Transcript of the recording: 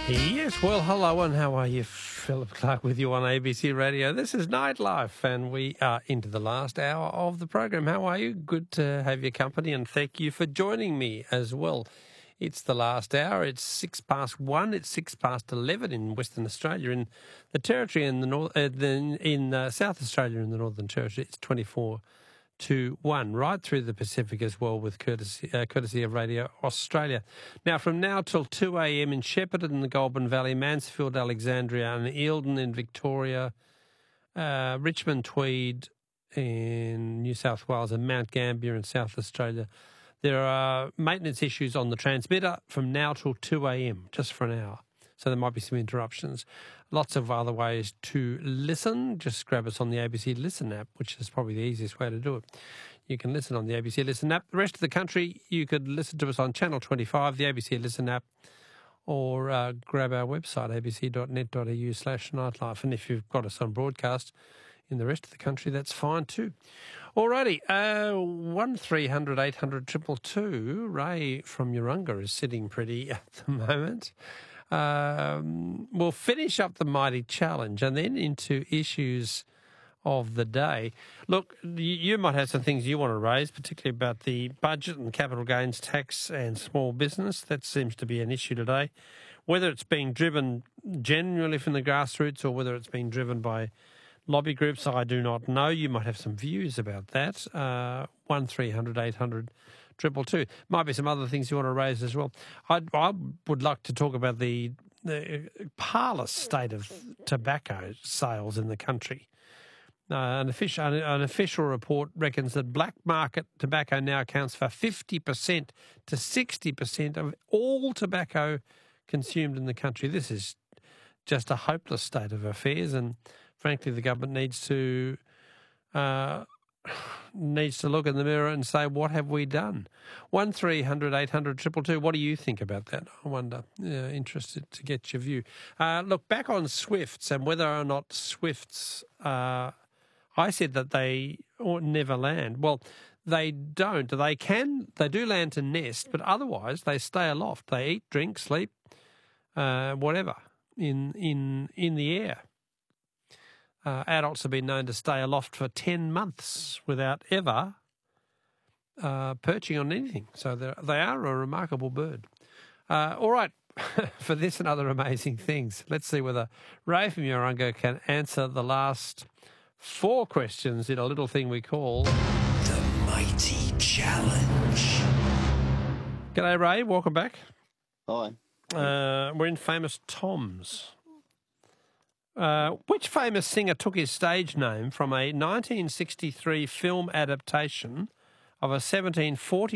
Yes, well, hello and how are you? Philip Clark with you on ABC Radio. This is Nightlife and we are into the last hour of the program. How are you? Good to have your company and thank you for joining me as well. It's the last hour. It's 1:06. It's 11:06 in Western Australia. In the Territory in the north, in South Australia in the Northern Territory, it's 24:01, right through the Pacific as well, with courtesy of Radio Australia. Now, from now till 2 a.m. in Shepparton in the Goulburn Valley, Mansfield, Alexandria and Eildon in Victoria, Richmond, Tweed in New South Wales and Mount Gambier in South Australia. There are maintenance issues on the transmitter from now till 2 a.m, just for an hour. So there might be some interruptions. Lots of other ways to listen. Just grab us on the ABC Listen app, which is probably the easiest way to do it. You can listen on the ABC Listen app. The rest of the country, you could listen to us on Channel 25, the ABC Listen app, or grab our website, abc.net.au/nightlife. And if you've got us on broadcast in the rest of the country, that's fine too. Alrighty, 1300 800 222. Ray from Urunga is sitting pretty at the moment. We'll finish up the Mighty Challenge and then into issues of the day. Look, you might have some things you want to raise, particularly about the budget and capital gains tax and small business. That seems to be an issue today. Whether it's being driven genuinely from the grassroots or whether it's being driven by lobby groups, I do not know. You might have some views about that. 1300 800 222. Might be some other things you want to raise as well. I would like to talk about the parlous state of tobacco sales in the country. An official report reckons that black market tobacco now accounts for 50% to 60% of all tobacco consumed in the country. This is just a hopeless state of affairs, and frankly, the government needs to look in the mirror and say, what have we done? 1300 800 222. What do you think about that? I wonder. Interested to get your view. Look, back on Swifts and whether or not Swifts, I said that they never land. Well, they don't. They do land to nest, but otherwise they stay aloft. They eat, drink, sleep, whatever in the air. Adults have been known to stay aloft for 10 months without ever perching on anything. So they are a remarkable bird. All right, for this and other amazing things, let's see whether Ray from Urunga can answer the last 4 questions in a little thing we call The Mighty Challenge. G'day, Ray. Welcome back. Hi. We're in Famous Tom's. Which famous singer took his stage name from a 1963 film adaptation of a 1740